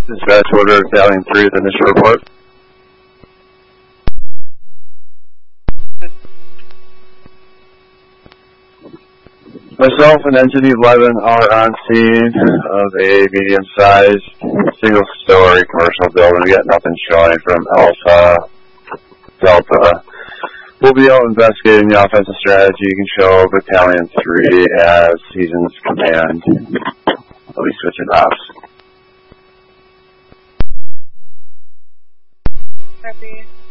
Dispatch order Battalion 3 with initial report. Myself and Entity 11 are on scene of a medium-sized, single-story commercial building. We got nothing showing from Alpha, Delta. We'll be out investigating the offensive strategy. You can show Battalion 3 as Seasons Command. I'll be switching ops. Copy.